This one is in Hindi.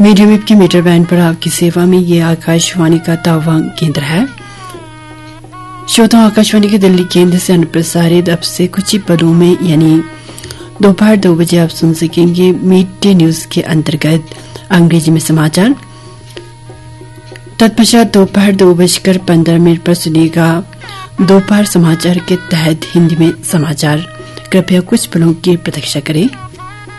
मीडियम वेव की मीटर बैंड पर आपकी सेवा में ये आकाशवाणी का तावांग केंद्र है। श्रोताओं, आकाशवाणी के दिल्ली केंद्र से अनुप्रसारित अब से कुछ ही पलों में यानी दोपहर 2 बजे आप सुन सकेंगे मीड डे न्यूज के अंतर्गत अंग्रेजी में समाचार। तत्पश्चात दोपहर 2:15 पर सुनिएगा दोपहर समाचार के तहत हिंदी में समाचार। कृपया कुछ पलों की प्रतीक्षा करें।